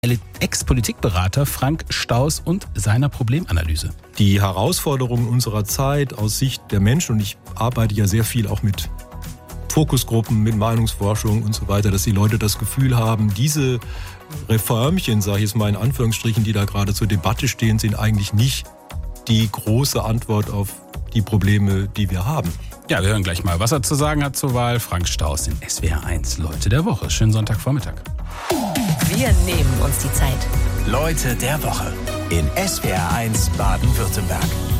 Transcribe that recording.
Ex-Politikberater Frank Staus und seiner Problemanalyse. Die Herausforderungen unserer Zeit aus Sicht der Menschen, und ich arbeite ja sehr viel auch mit Fokusgruppen, mit Meinungsforschung und so weiter, dass die Leute das Gefühl haben, diese Reformchen, sage ich jetzt mal in Anführungsstrichen, die da gerade zur Debatte stehen, sind eigentlich nicht die große Antwort auf die Probleme, die wir haben. Ja, wir hören gleich mal, was er zu sagen hat zur Wahl. Frank Staus in SWR 1 Leute der Woche. Schönen Sonntagvormittag. Wir nehmen uns die Zeit. Leute der Woche in SWR 1 Baden-Württemberg.